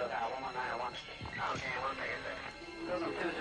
Lookout 1191. Okay, we'll take it there. Looking